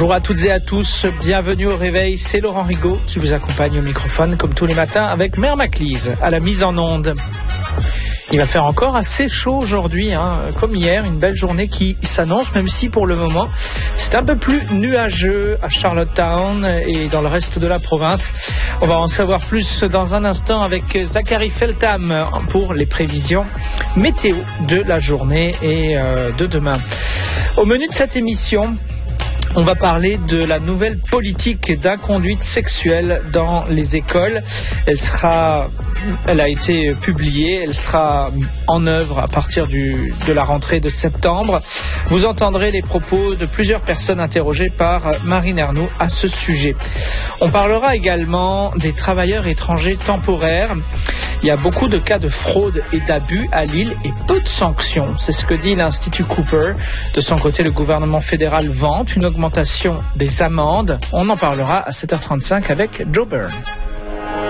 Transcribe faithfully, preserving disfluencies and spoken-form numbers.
Bonjour à toutes et à tous, bienvenue au réveil, c'est Laurent Rigaud qui vous accompagne au microphone comme tous les matins avec Mère Maclise à la mise en onde. Il va faire encore assez chaud aujourd'hui, hein, comme hier, une belle journée qui s'annonce, même si pour le moment c'est un peu plus nuageux à Charlottetown et dans le reste de la province. On va en savoir plus dans un instant avec Zachary Feltham pour les prévisions météo de la journée et euh, de demain. Au menu de cette émission, on va parler de la nouvelle politique d'inconduite sexuelle dans les écoles. Elle sera, elle a été publiée, elle sera en œuvre à partir du, de la rentrée de septembre. Vous entendrez les propos de plusieurs personnes interrogées par Marine Ernoult à ce sujet. On parlera également des travailleurs étrangers temporaires. Il y a beaucoup de cas de fraude et d'abus à Lille et peu de sanctions. C'est ce que dit l'Institut Cooper. De son côté, le gouvernement fédéral vante une augmentation des amendes. On en parlera à sept heures trente-cinq avec Joe Byrne.